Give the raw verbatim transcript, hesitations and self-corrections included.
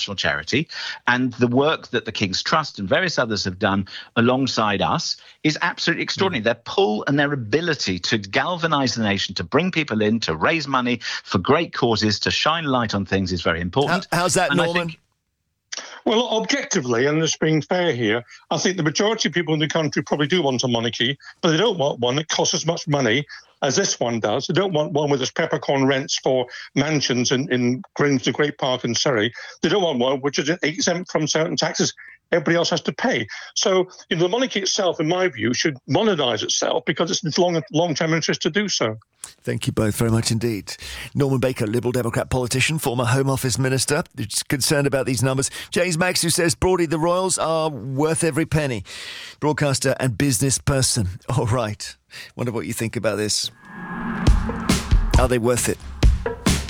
national charity, and the work that the King's Trust and various others have done alongside us is absolutely extraordinary. Mm. Their pull and their ability to galvanise the nation, to bring people in, to raise money for great causes, to shine light on things is very important. How, how's that, and Norman? I think, well, objectively, and just being fair here, I think the majority of people in the country probably do want a monarchy, but they don't want one that costs as much money as this one does. They don't want one with its peppercorn rents for mansions in, in Grimsby Great Park in Surrey. They don't want one which is exempt from certain taxes everybody else has to pay. So, you know, the monarchy itself, in my view, should modernise itself because it's in its long, long-term interest to do so. Thank you both very much indeed. Norman Baker, Liberal Democrat politician, former Home Office Minister, is concerned about these numbers. James Max, who says broadly the royals are worth every penny. Broadcaster and business person. All right. Wonder what you think about this. Are they worth it?